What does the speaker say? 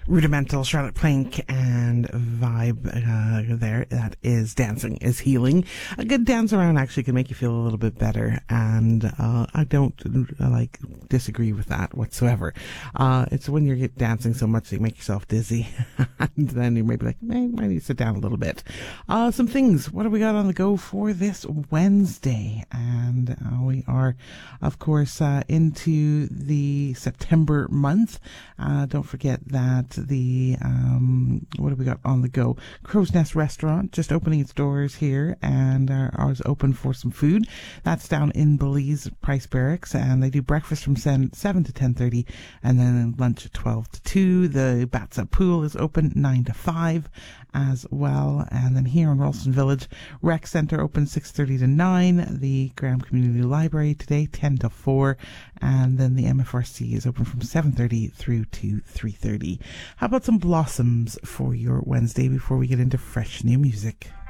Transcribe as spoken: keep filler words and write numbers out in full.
Rudimental, Charlotte Plank, and Vibe uh, there. That is Dancing is Healing. A good dance around actually can make you feel a little bit better, and uh, I don't uh, like disagree with that whatsoever. Uh, it's when you're dancing so much that you make yourself dizzy, and then you may be like, man, I need to sit down a little bit. Uh, some things. What do we got on the go for this Wednesday? And uh, we are, of course, uh, into the September month. Uh, don't forget that the, um, what have we got on the go? Crow's Nest Restaurant just opening its doors here and uh, is open for some food. That's down in Belize Price Barracks, and they do breakfast from seven to ten thirty and then lunch at twelve to two. The Batsa Pool is open nine to five as well. And then here in Ralston Village, Rec Centre open six thirty to nine. The Graham Community Library today ten to four. And then the M F R C is open from seven thirty through to three thirty. How about some Blossoms for your Wednesday before we get into fresh new music?